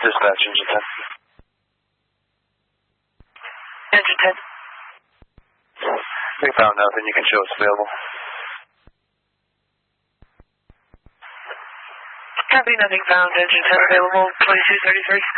Dispatch, engine 10. Engine 10. We found nothing. You can show us available. Copy, nothing found. Engine 10 available, 2233.